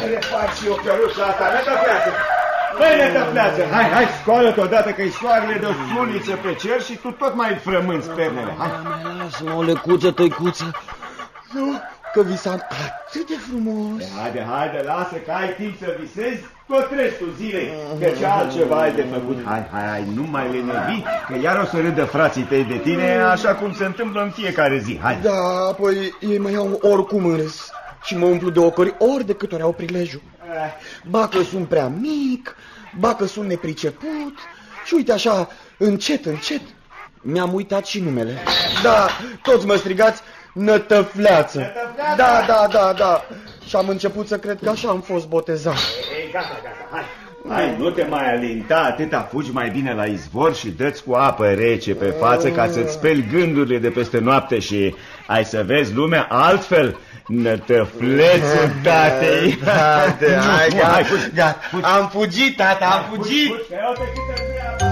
refac și eu căruța asta, nătăfleață. Băi, nătăfleață, hai, scoală-te odată că-i soarele de o suliță pe cer și tu tot mai frămânți pernele. Hai. Lasă-mă o lecuță, tăicuță. Nu, că visam atât de frumos. Haide, lasă că ai timp să visezi tot restul zilei, că ce altceva ai de făcut. Hai, nu mai lenevi, că iar o să râdă frații tăi de tine, așa cum se întâmplă în fiecare zi. Hai. Da, apoi ei mă iau oricum în râs și mă umplu de ocări ori de câte ori au prilejul. Ba că sunt prea mic, ba că sunt nepriceput și uite așa, încet, mi-am uitat și numele. Da, toți mă strigați Nătăfleață. Da. Și am început să cred că așa am fost botezat. Ei, gata, hai, nu te mai alinta, atâta fugi mai bine la izvor și dă-ți cu apă rece pe față ca să-ți speli gândurile de peste noapte și ai să vezi lumea altfel. Nătăflețul tatei. Hai, gata. Am fugit, tata, am fugit.